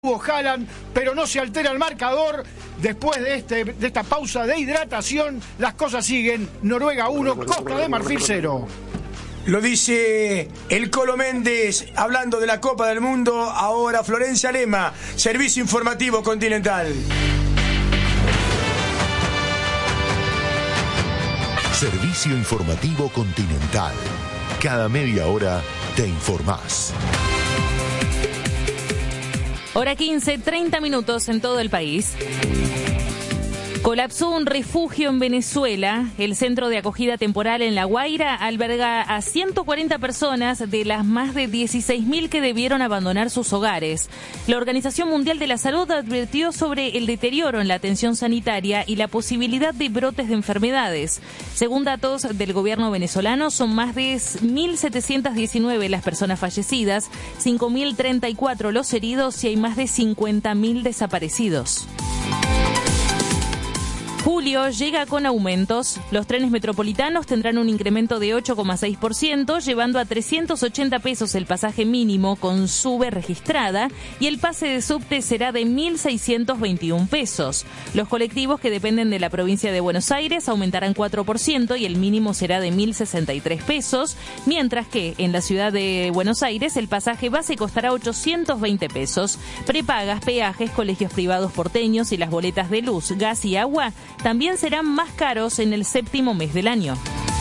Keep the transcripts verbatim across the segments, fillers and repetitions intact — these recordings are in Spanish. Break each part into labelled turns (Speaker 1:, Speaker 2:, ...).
Speaker 1: Haaland, pero no se altera el marcador. Después de, este, de esta pausa de hidratación, las cosas siguen. Noruega uno, Costa de Marfil cero.
Speaker 2: Lo dice el Colo Méndez, hablando de la Copa del Mundo. Ahora Florencia Lema, Servicio Informativo Continental.
Speaker 3: Servicio Informativo Continental. Cada media hora te informás.
Speaker 4: Hora quince, treinta minutos en todo el país. Colapsó un refugio en Venezuela. El centro de acogida temporal en La Guaira alberga a ciento cuarenta personas de las más de dieciséis mil que debieron abandonar sus hogares. La Organización Mundial de la Salud advirtió sobre el deterioro en la atención sanitaria y la posibilidad de brotes de enfermedades. Según datos del gobierno venezolano, son más de mil setecientas diecinueve las personas fallecidas, cinco mil treinta y cuatro los heridos y hay más de cincuenta mil desaparecidos. Julio llega con aumentos. Los trenes metropolitanos tendrán un incremento de ocho coma seis por ciento, llevando a trescientos ochenta pesos el pasaje mínimo con sube registrada y el pase de subte será de mil seiscientos veintiún pesos. Los colectivos que dependen de la provincia de Buenos Aires aumentarán cuatro por ciento y el mínimo será de mil sesenta y tres pesos, mientras que en la ciudad de Buenos Aires el pasaje base costará ochocientos veinte pesos. Prepagas, peajes, colegios privados porteños y las boletas de luz, gas y agua también serán más caros en el séptimo mes del año.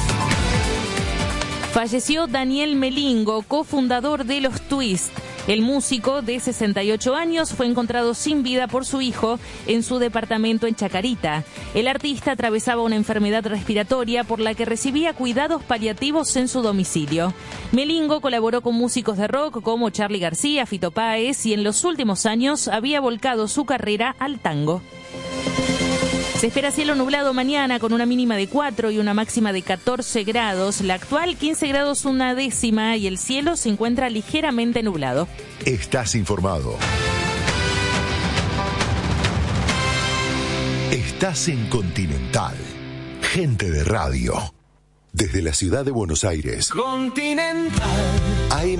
Speaker 4: Falleció Daniel Melingo, cofundador de Los Twist. El músico de sesenta y ocho años fue encontrado sin vida por su hijo en su departamento en Chacarita. El artista atravesaba una enfermedad respiratoria por la que recibía cuidados paliativos en su domicilio. Melingo colaboró con músicos de rock como Charly García, Fito Páez y en los últimos años había volcado su carrera al tango. Se espera cielo nublado mañana con una mínima de cuatro y una máxima de catorce grados. La actual quince grados una décima y el cielo se encuentra ligeramente nublado.
Speaker 3: Estás informado. Estás en Continental. Gente de radio. Desde la ciudad de Buenos Aires.
Speaker 2: Continental.
Speaker 3: A M